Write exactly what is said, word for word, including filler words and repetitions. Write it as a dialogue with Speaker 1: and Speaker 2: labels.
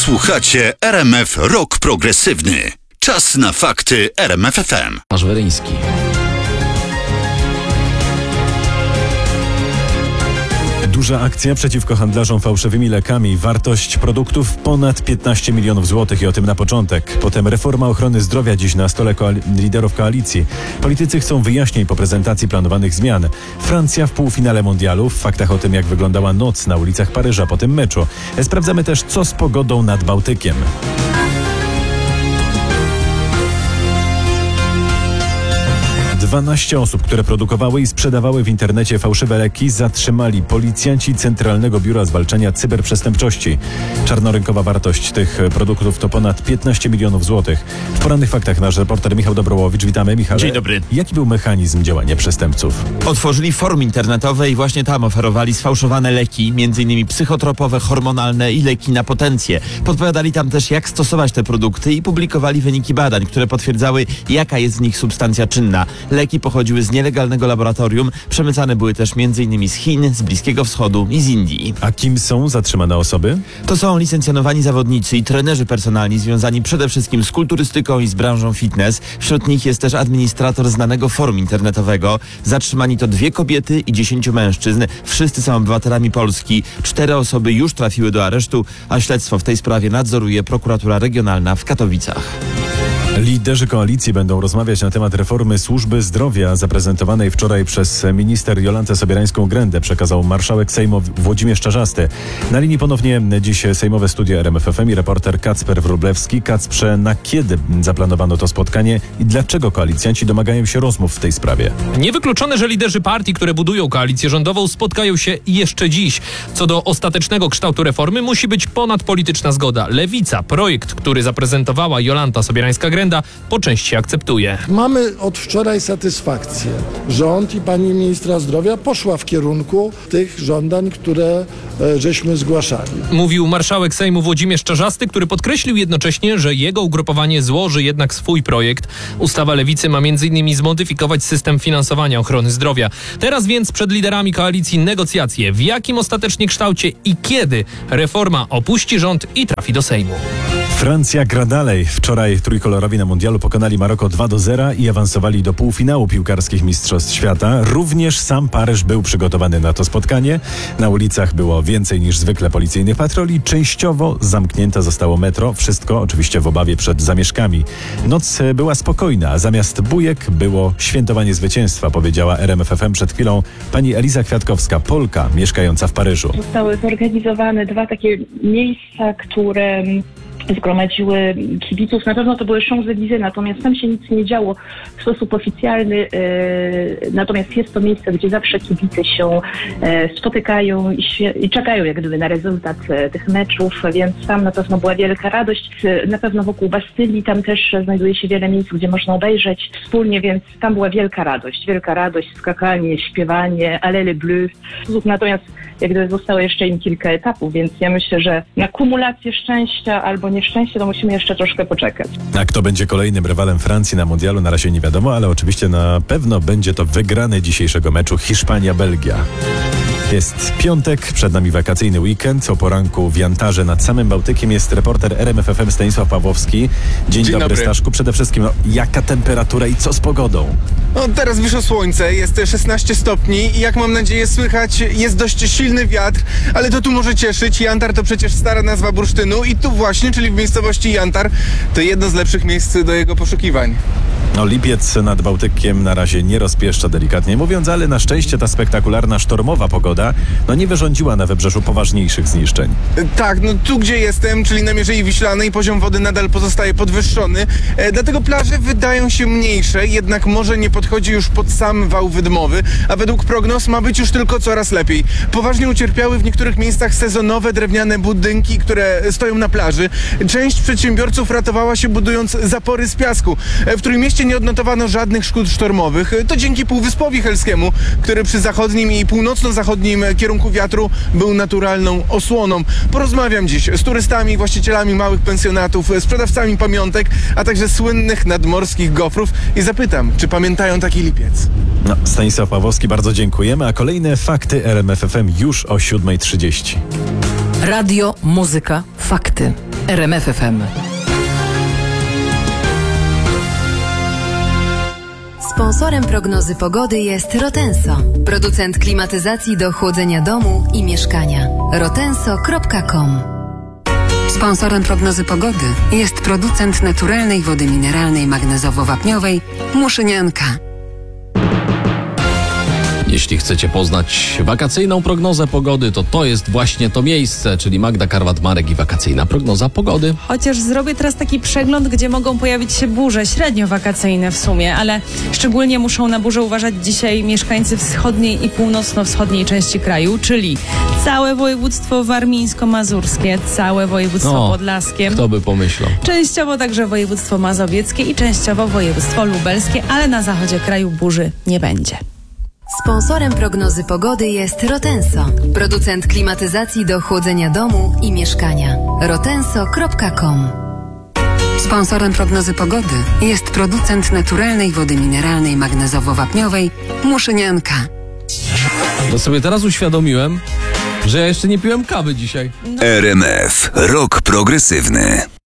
Speaker 1: Słuchacie R M F Rock Progresywny. Czas na fakty R M F F M.
Speaker 2: Tomasz Weryński.
Speaker 3: Duża akcja przeciwko handlarzom fałszywymi lekami. Wartość produktów ponad piętnaście milionów złotych i o tym na początek. Potem reforma ochrony zdrowia dziś na stole koal- liderów koalicji. Politycy chcą wyjaśnień po prezentacji planowanych zmian. Francja w półfinale mundialu. W faktach o tym, jak wyglądała noc na ulicach Paryża po tym meczu. Sprawdzamy też, co z pogodą nad Bałtykiem. dwanaście osób, które produkowały i sprzedawały w internecie fałszywe leki, zatrzymali policjanci Centralnego Biura Zwalczania Cyberprzestępczości. Czarnorynkowa wartość tych produktów to ponad piętnaście milionów złotych. W porannych faktach nasz reporter Michał Dobrołowicz. Witamy, Michale.
Speaker 4: Dzień dobry.
Speaker 3: Jaki był mechanizm działania przestępców?
Speaker 4: Otworzyli forum internetowe i właśnie tam oferowali sfałszowane leki, m.in. psychotropowe, hormonalne i leki na potencję. Podpowiadali tam też, jak stosować te produkty i publikowali wyniki badań, które potwierdzały, jaka jest w nich substancja czynna. Leki pochodziły z nielegalnego laboratorium, przemycane były też m.in. z Chin, z Bliskiego Wschodu i z Indii.
Speaker 3: A kim są zatrzymane osoby?
Speaker 4: To są licencjonowani zawodnicy i trenerzy personalni związani przede wszystkim z kulturystyką i z branżą fitness. Wśród nich jest też administrator znanego forum internetowego. Zatrzymani to dwie kobiety i dziesięciu mężczyzn. Wszyscy są obywatelami Polski. Cztery osoby już trafiły do aresztu, a śledztwo w tej sprawie nadzoruje prokuratura regionalna w Katowicach.
Speaker 3: Liderzy koalicji będą rozmawiać na temat reformy służby zdrowia zaprezentowanej wczoraj przez minister Jolantę Sobierańską-Grendę, przekazał marszałek Sejmu Włodzimierz Czarzasty. Na linii ponownie dziś sejmowe studio R M F F M i reporter Kacper Wróblewski. Kacprze, na kiedy zaplanowano to spotkanie i dlaczego koalicjanci domagają się rozmów w tej sprawie?
Speaker 5: Niewykluczone, że liderzy partii, które budują koalicję rządową, spotkają się jeszcze dziś. Co do ostatecznego kształtu reformy musi być ponadpolityczna zgoda. Lewica projekt, który zaprezentowała Jolanta Sobierańska-Grenda, po części akceptuje.
Speaker 6: Mamy od wczoraj satysfakcję. Rząd i pani ministra zdrowia poszła w kierunku tych żądań, które e, żeśmy zgłaszali.
Speaker 5: Mówił marszałek Sejmu Włodzimierz Czarzasty, który podkreślił jednocześnie, że jego ugrupowanie złoży jednak swój projekt. Ustawa Lewicy ma między innymi zmodyfikować system finansowania ochrony zdrowia. Teraz więc przed liderami koalicji negocjacje, w jakim ostatecznie kształcie i kiedy reforma opuści rząd i trafi do Sejmu.
Speaker 3: Francja gra dalej. Wczoraj trójkolorowi na mundialu pokonali Maroko dwa do zera i awansowali do półfinału piłkarskich mistrzostw świata. Również sam Paryż był przygotowany na to spotkanie. Na ulicach było więcej niż zwykle policyjnych patroli. Częściowo zamknięte zostało metro. Wszystko oczywiście w obawie przed zamieszkami. Noc była spokojna, a zamiast bujek było świętowanie zwycięstwa, powiedziała R M F F M przed chwilą pani Eliza Kwiatkowska, Polka mieszkająca w Paryżu.
Speaker 7: Zostały zorganizowane dwa takie miejsca, które zgromadziły kibiców. Na pewno to były Champs-Élysées, natomiast tam się nic nie działo w sposób oficjalny. E, natomiast jest to miejsce, gdzie zawsze kibice się e, spotykają i, świe- i czekają jak gdyby na rezultat e, tych meczów, więc tam na pewno była wielka radość. E, na pewno wokół Bastylii tam też znajduje się wiele miejsc, gdzie można obejrzeć wspólnie, więc tam była wielka radość. Wielka radość, skakanie, śpiewanie, Allez les Bleus. Natomiast jak gdyby zostało jeszcze im kilka etapów, więc ja myślę, że na kumulację szczęścia albo nieszczęście to musimy jeszcze troszkę poczekać.
Speaker 3: A kto będzie kolejnym rywalem Francji na mundialu, na razie nie wiadomo, ale oczywiście na pewno będzie to wygrany dzisiejszego meczu Hiszpania-Belgia. Jest piątek, przed nami wakacyjny weekend. O poranku w Jantarze nad samym Bałtykiem jest reporter R M F F M Stanisław Pawłowski. Dzień, Dzień dobry, dobry, Staszku. Przede wszystkim, no, jaka temperatura i co z pogodą?
Speaker 8: No, teraz wyszło słońce, jest szesnaście stopni i jak mam nadzieję słychać, jest dość silny wiatr, ale to tu może cieszyć. Jantar to przecież stara nazwa bursztynu i tu właśnie, czyli w miejscowości Jantar, to jedno z lepszych miejsc do jego poszukiwań.
Speaker 3: No, lipiec nad Bałtykiem na razie nie rozpieszcza, delikatnie mówiąc, ale na szczęście ta spektakularna sztormowa pogoda no nie wyrządziła na wybrzeżu poważniejszych zniszczeń.
Speaker 8: Tak, no tu gdzie jestem, czyli na Mierzei Wiślanej, poziom wody nadal pozostaje podwyższony, e, dlatego plaże wydają się mniejsze, jednak morze nie podchodzi już pod sam wał wydmowy, a według prognoz ma być już tylko coraz lepiej. Poważnie ucierpiały w niektórych miejscach sezonowe drewniane budynki, które stoją na plaży. Część przedsiębiorców ratowała się budując zapory z piasku. E, w Trójmieście nie odnotowano żadnych szkód sztormowych. To dzięki Półwyspowi Helskiemu, który przy zachodnim i północno-zachodnim kierunku wiatru był naturalną osłoną. Porozmawiam dziś z turystami, właścicielami małych pensjonatów, sprzedawcami pamiątek, a także słynnych nadmorskich gofrów i zapytam, czy pamiętają taki lipiec.
Speaker 3: No, Stanisław Pawłowski, bardzo dziękujemy, a kolejne fakty R M F F M już o siódma trzydzieści.
Speaker 2: Radio, muzyka, fakty. R M F F M.
Speaker 9: Sponsorem prognozy pogody jest Rotenso, producent klimatyzacji do chłodzenia domu i mieszkania. rotenso kropka com.
Speaker 10: Sponsorem prognozy pogody jest producent naturalnej wody mineralnej magnezowo-wapniowej Muszynianka.
Speaker 11: Jeśli chcecie poznać wakacyjną prognozę pogody, to to jest właśnie to miejsce, czyli Magda Karwat-Marek i wakacyjna prognoza pogody.
Speaker 12: Chociaż zrobię teraz taki przegląd, gdzie mogą pojawić się burze, średnio wakacyjne w sumie, ale szczególnie muszą na burze uważać dzisiaj mieszkańcy wschodniej i północno-wschodniej części kraju, czyli całe województwo warmińsko-mazurskie, całe województwo
Speaker 11: No,
Speaker 12: podlaskie.
Speaker 11: Kto by pomyślał?
Speaker 12: Częściowo także województwo mazowieckie i częściowo województwo lubelskie, ale na zachodzie kraju burzy nie będzie.
Speaker 9: Sponsorem prognozy pogody jest Rotenso, producent klimatyzacji do chłodzenia domu i mieszkania. rotenso kropka com.
Speaker 10: Sponsorem prognozy pogody jest producent naturalnej wody mineralnej magnezowo-wapniowej Muszynianka.
Speaker 11: Bo sobie teraz uświadomiłem, że ja jeszcze nie piłem kawy dzisiaj.
Speaker 1: R M F. Rok progresywny.